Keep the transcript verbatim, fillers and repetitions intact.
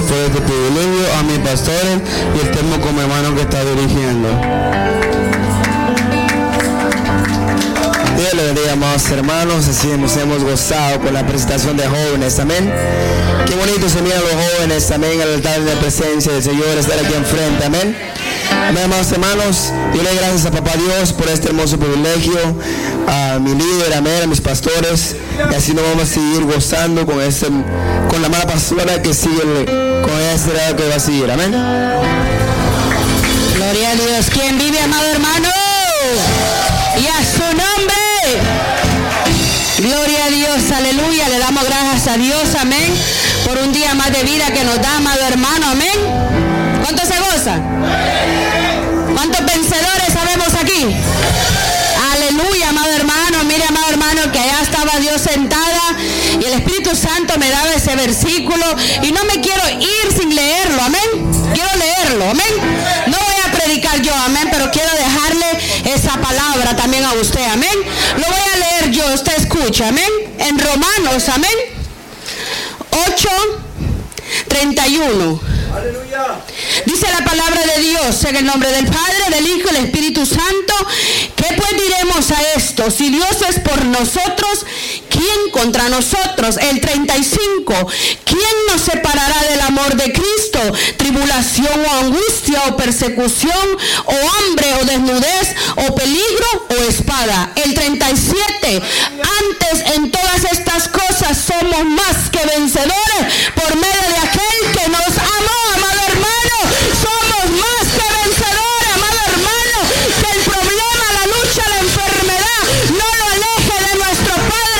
por este privilegio, a mis pastores y el termo como hermano que está dirigiendo. Dios le bendiga, amados hermanos. Así nos hemos gozado con la presentación de jóvenes, amén. Qué bonito se miran los jóvenes, amén, al altar de la presencia del Señor, estar aquí enfrente, amén. Amén, amados hermanos, yo le doy gracias a Papá Dios por este hermoso privilegio, a mi líder, amén, a mis pastores, y así nos vamos a seguir gozando con este, con la mala pastora que sigue, con este lado que va a seguir, amén. Gloria a Dios. ¿Quién vive, amado hermano? Y a su nombre. Gloria a Dios, aleluya. Le damos gracias a Dios, amén, por un día más de vida que nos da, amado hermano, amén. ¿Cuántos se gozan? ¿Cuántos vencedores sabemos aquí? Aleluya, amado hermano. Mire, amado hermano, que allá estaba Dios sentada y el Espíritu Santo me daba ese versículo y no me quiero ir sin leerlo, amén. Quiero leerlo, amén. No voy a predicar yo, amén, pero quiero dejarle esa palabra también a usted, amén. Lo voy a leer yo, usted escucha, amén. En Romanos, amén, ocho, treinta y uno. Aleluya. Dice la palabra de Dios en el nombre del Padre, del Hijo y del Espíritu Santo. ¿Qué pues diremos a esto? Si Dios es por nosotros, ¿quién contra nosotros? El treinta y cinco. ¿Quién nos separará del amor de Cristo? ¿Tribulación o angustia o persecución o hambre o desnudez o peligro o espada? El treinta y siete. Antes en todas estas cosas somos más que vencedores